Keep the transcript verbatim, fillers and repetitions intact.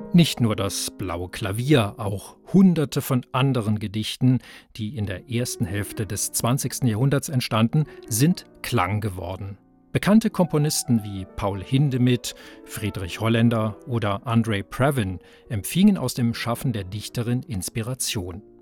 Nicht nur das Blaue Klavier, auch Hunderte von anderen Gedichten, die in der ersten Hälfte des zwanzigsten Jahrhunderts entstanden, sind Klang geworden. Bekannte Komponisten wie Paul Hindemith, Friedrich Holländer oder Andre Previn empfingen aus dem Schaffen der Dichterin Inspiration.